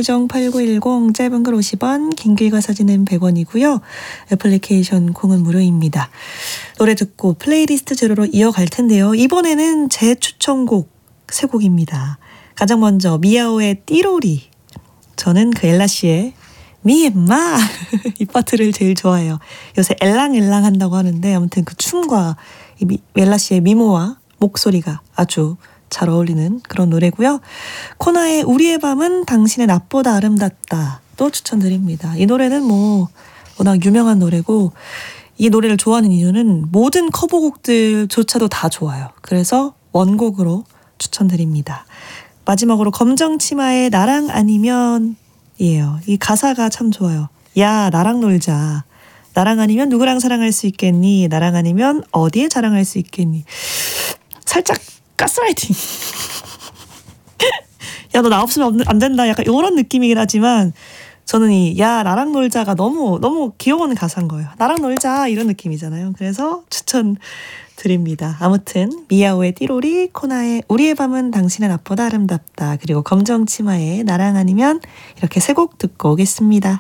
우물정 8910 짧은 글 50원 긴 글과 사진은 100원이고요. 애플리케이션 콩은 무료입니다. 노래 듣고 플레이리스트 제로로 이어갈 텐데요. 이번에는 제 추천곡 세 곡입니다. 가장 먼저 미아오의 띠로리. 저는 그 엘라씨의 미엠마 이 파트를 제일 좋아해요. 요새 엘랑엘랑 한다고 하는데 아무튼 그 춤과 엘라씨의 미모와 목소리가 아주 잘 어울리는 그런 노래고요. 코나의 우리의 밤은 당신의 낮보다 아름답다 또 추천드립니다. 이 노래는 뭐 워낙 유명한 노래고 이 노래를 좋아하는 이유는 모든 커버곡들조차도 다 좋아요. 그래서 원곡으로 추천드립니다. 마지막으로 검정치마의 나랑 아니면 이에요. 이 가사가 참 좋아요. 야 나랑 놀자. 나랑 아니면 누구랑 사랑할 수 있겠니? 나랑 아니면 어디에 자랑할 수 있겠니? 살짝 가스라이팅. 야 너 나 없으면 안 된다. 약간 이런 느낌이긴 하지만 저는 이 야 나랑 놀자가 너무 귀여운 가사인 거예요. 나랑 놀자 이런 느낌이잖아요. 그래서 추천드립니다. 아무튼 미야오의 띠로리, 코나의 우리의 밤은 당신의 낮보다 아름답다, 그리고 검정치마의 나랑 아니면 이렇게 세 곡 듣고 오겠습니다.